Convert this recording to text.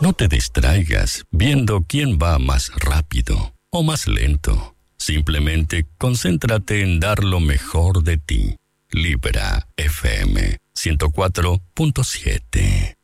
No te distraigas viendo quién va más rápido o más lento. Simplemente concéntrate en dar lo mejor de ti. Libra FM 104.7.